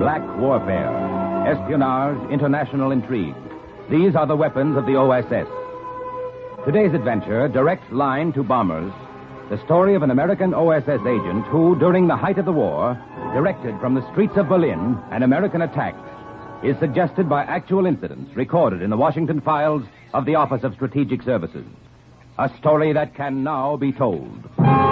Black warfare, espionage, international intrigue. These are the weapons of the OSS. Today's adventure, Direct Line to Bombers, the story of an American OSS agent who, during the height of the war, directed from the streets of Berlin an American attack, is suggested by actual incidents recorded in the Washington files of the Office of Strategic Services. A story that can now be told.